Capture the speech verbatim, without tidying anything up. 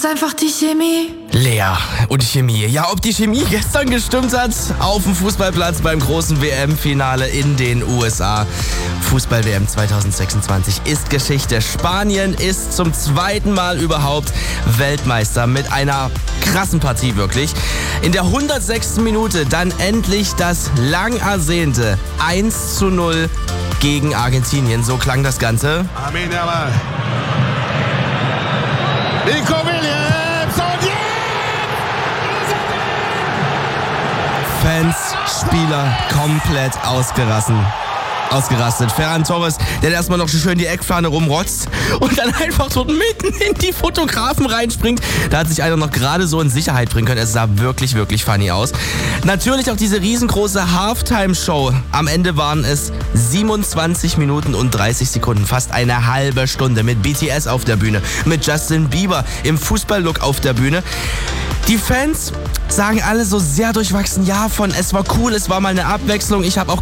ist einfach die Chemie. Lea und Chemie. Ja, ob die Chemie gestern gestimmt hat auf dem Fußballplatz beim großen W M-Finale in den U S A. Fußball-W M zwanzig sechsundzwanzig ist Geschichte. Spanien ist zum zweiten Mal überhaupt Weltmeister mit einer krassen Partie wirklich. In der hundertsechsten Minute dann endlich das lang ersehnte eins zu null gegen Argentinien. So klang das Ganze. Amin Yamal. Nico Williams und jetzt! Fans, Spieler komplett ausgerastet. Ausgerastet. Ferran Torres, der erstmal noch schön die Eckfahne rumrotzt und dann einfach dort mitten in die Fotografen reinspringt. Da hat sich einer noch gerade so in Sicherheit bringen können. Es sah wirklich, wirklich funny aus. Natürlich auch diese riesengroße Halftime-Show. Am Ende waren es siebenundzwanzig Minuten und dreißig Sekunden, fast eine halbe Stunde mit B T S auf der Bühne, mit Justin Bieber im Fußball-Look auf der Bühne. Die Fans sagen alle so sehr durchwachsen, ja, von es war cool, es war mal eine Abwechslung. Ich habe auch